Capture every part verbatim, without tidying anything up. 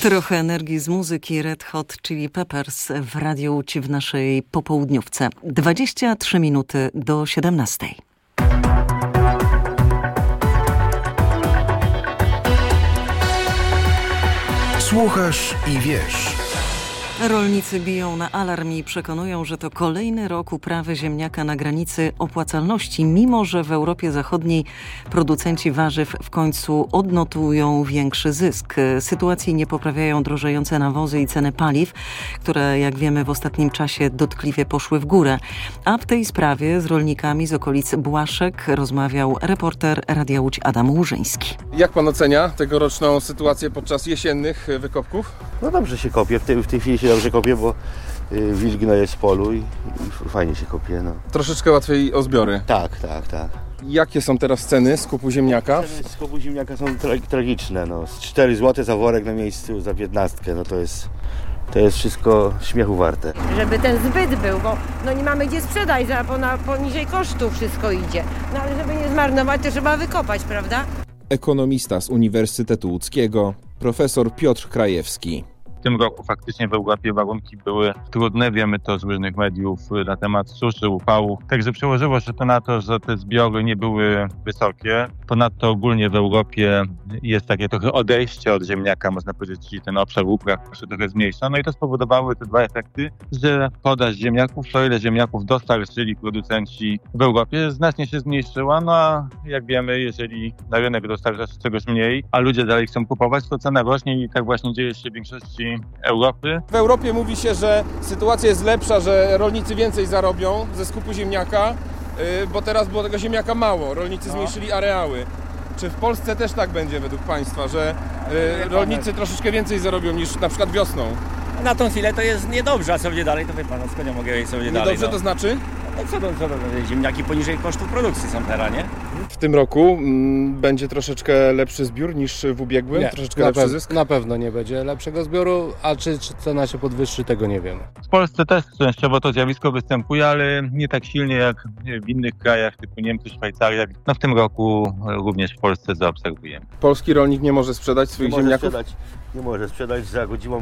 Trochę energii z muzyki Red Hot Chili Peppers w Radiu Łódź w naszej popołudniówce. dwadzieścia trzy minuty do siedemnastej. Słuchasz i wiesz. Rolnicy biją na alarm i przekonują, że to kolejny rok uprawy ziemniaka na granicy opłacalności, mimo że w Europie Zachodniej producenci warzyw w końcu odnotują większy zysk. Sytuacji nie poprawiają drożejące nawozy i ceny paliw, które, jak wiemy, w ostatnim czasie dotkliwie poszły w górę. A w tej sprawie z rolnikami z okolic Błaszek rozmawiał reporter Radia Łódź Adam Łużyński. Jak pan ocenia tegoroczną sytuację podczas jesiennych wykopków? No dobrze się kopie, w tej, w tej chwili się dobrze kopie, bo y, wilgno jest w polu i, i fajnie się kopie. No. Troszeczkę łatwiej o zbiory. Tak, tak, tak. Jakie są teraz ceny skupu ziemniaka? Ceny skupu ziemniaka są tra- tragiczne. No. Z cztery złote za worek na miejscu, za piętnastkę, no to jest, to jest wszystko śmiechu warte. Żeby ten zbyt był, bo no nie mamy gdzie sprzedać, bo na poniżej kosztu wszystko idzie. No ale żeby nie zmarnować, to trzeba wykopać, prawda? Ekonomista z Uniwersytetu Łódzkiego, profesor Piotr Krajewski. W tym roku faktycznie w Europie warunki były trudne, wiemy to z różnych mediów na temat suszy, upałów. Także przełożyło się to na to, że te zbiory nie były wysokie. Ponadto ogólnie w Europie jest takie trochę odejście od ziemniaka, można powiedzieć, czyli ten obszar upraw się trochę zmniejsza. No i to spowodowały te dwa efekty, że podaż ziemniaków, to ile ziemniaków dostarczyli producenci w Europie, znacznie się zmniejszyła. No a jak wiemy, jeżeli na rynek dostarcza się czegoś mniej, a ludzie dalej chcą kupować, to cena rośnie i tak właśnie dzieje się w większości Europy. W Europie mówi się, że sytuacja jest lepsza, że rolnicy więcej zarobią ze skupu ziemniaka, bo teraz było tego ziemniaka mało, rolnicy no. zmniejszyli areały. Czy w Polsce też tak będzie według Państwa, że rolnicy troszeczkę więcej zarobią niż na przykład wiosną? Na tą chwilę to jest niedobrze, a co będzie dalej, to wie Pan, no skąd ja mogę iść sobie dalej. Niedobrze no. to znaczy? No co to, co to, ziemniaki poniżej kosztów produkcji są teraz, nie? W tym roku m, będzie troszeczkę lepszy zbiór niż w ubiegłym? Nie, troszeczkę na lepszy pew- zysk? Na pewno nie będzie lepszego zbioru, a czy, czy cena się podwyższy, tego nie wiemy. W Polsce też częściowo to zjawisko występuje, ale nie tak silnie jak w innych krajach typu Niemcy, Szwajcaria. No w tym roku również w Polsce zaobserwujemy. Polski rolnik nie może sprzedać swoich nie może ziemniaków? Sprzedać, nie może sprzedać za godziwą,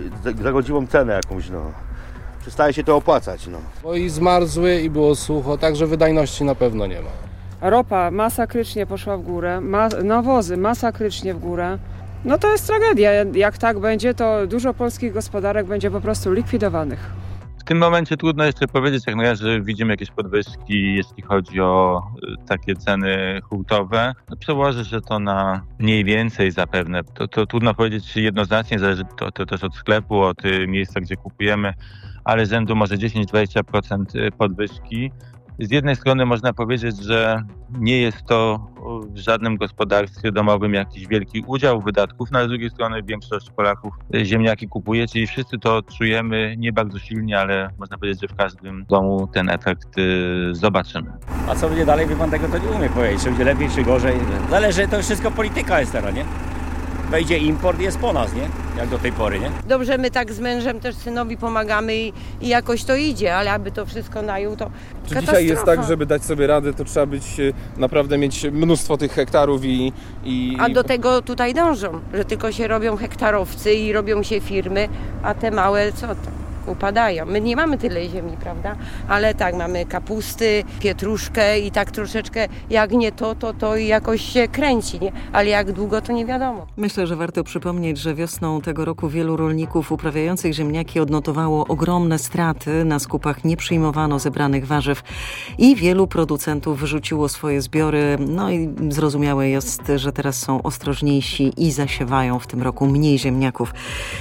za godziwą cenę jakąś, no. Przestaje się to opłacać, no. Bo i zmarzły i było sucho, także wydajności na pewno nie ma. Ropa masakrycznie poszła w górę, ma- nawozy masakrycznie w górę. No to jest tragedia. Jak tak będzie, to dużo polskich gospodarek będzie po prostu likwidowanych. W tym momencie trudno jeszcze powiedzieć, jak na razie widzimy jakieś podwyżki, jeśli chodzi o takie ceny hurtowe. No, przełoży się to na mniej więcej zapewne. To, to trudno powiedzieć jednoznacznie, zależy to, to też od sklepu, od miejsca, gdzie kupujemy, ale rzędu może dziesięć do dwudziestu procent podwyżki. Z jednej strony można powiedzieć, że nie jest to w żadnym gospodarstwie domowym jakiś wielki udział wydatków, no ale z drugiej strony większość Polaków ziemniaki kupuje, czyli wszyscy to czujemy nie bardzo silnie, ale można powiedzieć, że w każdym domu ten efekt y, zobaczymy. A co będzie dalej, wie Pan, tego to nie umie powiedzieć, czy będzie lepiej, czy gorzej. Zależy, to wszystko polityka jest teraz, nie? Wejdzie import, jest po nas, nie? Jak do tej pory, nie? Dobrze, my tak z mężem też synowi pomagamy i, i jakoś to idzie, ale aby to wszystko najął, to Czy katastrofa. dzisiaj jest tak, żeby dać sobie radę, to trzeba być naprawdę mieć mnóstwo tych hektarów i... i... A do tego tutaj dążą, że tylko się robią hektarowcy i robią się firmy, a te małe co to? Upadają. My nie mamy tyle ziemi, prawda? Ale tak, mamy kapusty, pietruszkę i tak troszeczkę, jak nie to, to to jakoś się kręci, nie? Ale jak długo, to nie wiadomo. Myślę, że warto przypomnieć, że wiosną tego roku wielu rolników uprawiających ziemniaki odnotowało ogromne straty. Na skupach nie przyjmowano zebranych warzyw i wielu producentów wyrzuciło swoje zbiory. No i zrozumiałe jest, że teraz są ostrożniejsi i zasiewają w tym roku mniej ziemniaków.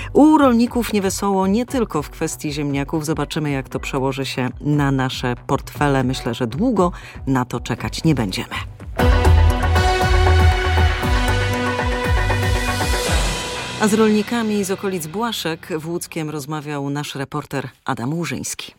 U rolników niewesoło nie tylko w kwestii ziemniaków. Zobaczymy, jak to przełoży się na nasze portfele. Myślę, że długo na to czekać nie będziemy. A z rolnikami z okolic Błaszek w Łódzkiem rozmawiał nasz reporter Adam Łużyński.